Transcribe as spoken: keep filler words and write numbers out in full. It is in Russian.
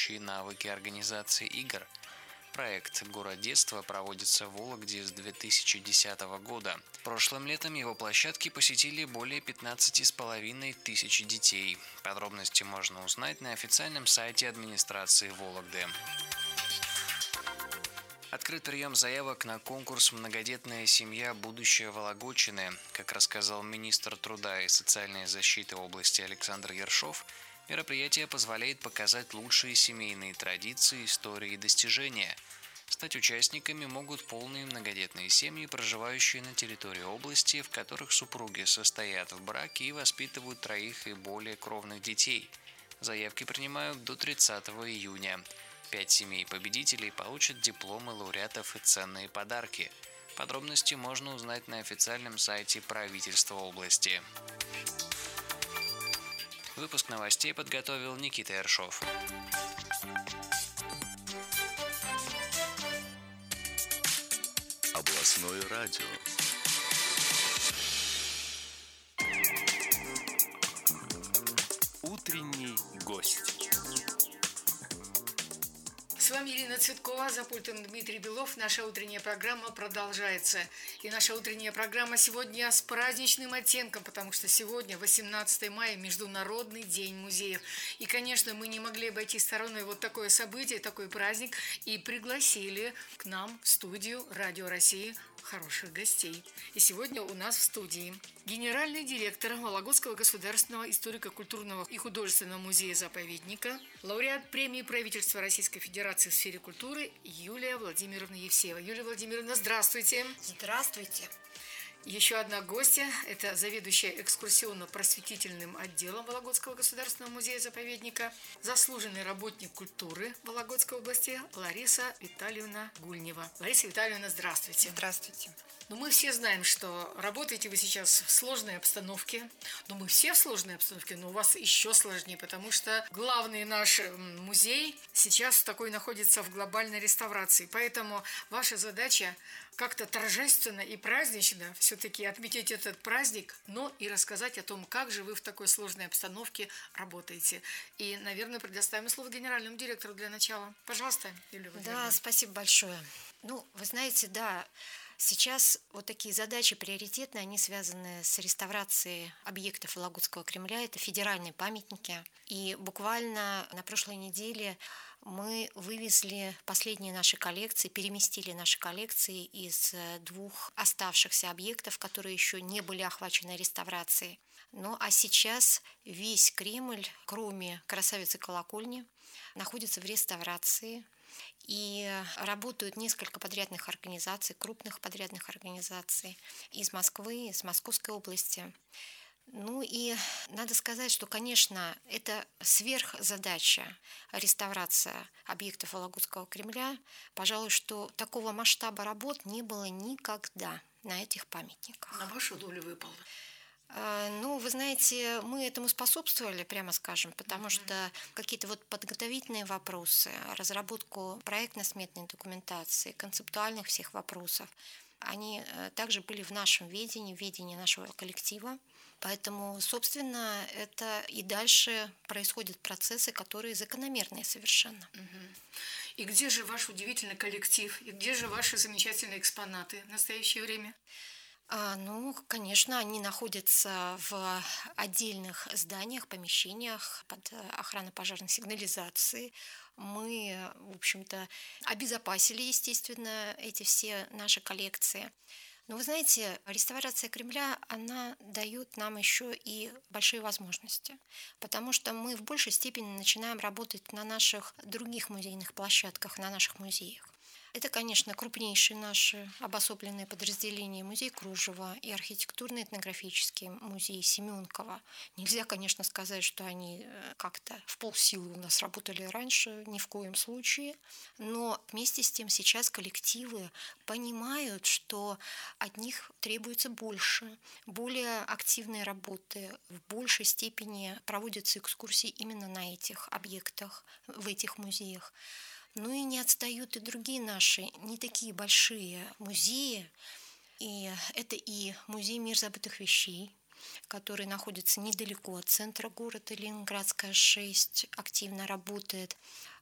формирующие навыки организации игр. Проект «Город детства» проводится в Вологде с две тысячи десятого года. Прошлым летом его площадки посетили более пятнадцати с половиной тысяч детей. Подробности можно узнать на официальном сайте администрации Вологды. Открыт прием заявок на конкурс «Многодетная семья. Будущее Вологодчины». Как рассказал министр труда и социальной защиты области Александр Ершов, мероприятие позволяет показать лучшие семейные традиции, истории и достижения. Стать участниками могут полные многодетные семьи, проживающие на территории области, в которых супруги состоят в браке и воспитывают троих и более кровных детей. Заявки принимают до тридцатого июня. Пять семей-победителей получат дипломы лауреатов и ценные подарки. Подробности можно узнать на официальном сайте правительства области. Выпуск новостей подготовил Никита Ершов. Областное радио. Утренний гость. С вами Ирина Цветкова, за пультом Дмитрий Белов. Наша утренняя программа продолжается. И наша утренняя программа сегодня с праздничным оттенком, потому что сегодня, восемнадцатое мая, Международный день музеев. И, конечно, мы не могли обойти стороной вот такое событие, такой праздник, и пригласили к нам в студию Радио России хороших гостей. И сегодня у нас в студии генеральный директор Вологодского государственного историко-культурного и художественного музея-заповедника, лауреат премии правительства Российской Федерации в сфере культуры Юлия Владимировна Евсеева. Юлия Владимировна, здравствуйте. Здравствуйте. Еще одна гостья – это заведующая экскурсионно-просветительным отделом Вологодского государственного музея-заповедника, заслуженный работник культуры Вологодской области Лариса Витальевна Гульнева. Лариса Витальевна, здравствуйте. Здравствуйте. Ну, мы все знаем, что работаете вы сейчас в сложной обстановке. Ну, мы все в сложной обстановке, но у вас еще сложнее, потому что главный наш музей сейчас такой находится в глобальной реставрации. Поэтому ваша задача как-то торжественно и празднично все-таки отметить этот праздник, но и рассказать о том, как же вы в такой сложной обстановке работаете. И, наверное, предоставим слово генеральному директору для начала. Пожалуйста, Юлия Владимировна. Да, спасибо большое. Ну, вы знаете, да, сейчас вот такие задачи приоритетные, они связаны с реставрацией объектов Вологодского Кремля. Это федеральные памятники. И буквально на прошлой неделе мы вывезли последние наши коллекции, переместили наши коллекции из двух оставшихся объектов, которые еще не были охвачены реставрацией. Ну а сейчас весь Кремль, кроме красавицы колокольни, находится в реставрации. И работают несколько подрядных организаций, крупных подрядных организаций из Москвы, из Московской области. Ну и надо сказать, что, конечно, это сверхзадача реставрация объектов Вологодского Кремля. Пожалуй, что такого масштаба работ не было никогда на этих памятниках. На вашу долю выпало. Ну, вы знаете, мы этому способствовали, прямо скажем, потому mm-hmm. что какие-то вот подготовительные вопросы, разработку проектно-сметной документации, концептуальных всех вопросов, они также были в нашем ведении, в ведении нашего коллектива. Поэтому, собственно, это и дальше происходят процессы, которые закономерные совершенно. Mm-hmm. И где же ваш удивительный коллектив? И где же ваши замечательные экспонаты в настоящее время? А, ну, конечно, они находятся в отдельных зданиях, помещениях под охраной пожарной сигнализации. Мы, в общем-то, обезопасили, естественно, эти все наши коллекции. Но вы знаете, реставрация Кремля, она дает нам еще и большие возможности, потому что мы в большей степени начинаем работать на наших других музейных площадках, на наших музеях. Это, конечно, крупнейшие наши обособленные подразделения: музей Кружева и архитектурно-этнографический музей Семенкова. Нельзя, конечно, сказать, что они как-то в полсилы у нас работали раньше, ни в коем случае. Но вместе с тем сейчас коллективы понимают, что от них требуется больше, более активной работы, в большей степени проводятся экскурсии именно на этих объектах, в этих музеях. Ну и не отстают и другие наши, не такие большие музеи. И это и музей «Мир забытых вещей», который находится недалеко от центра города, Ленинградская, шесть, активно работает.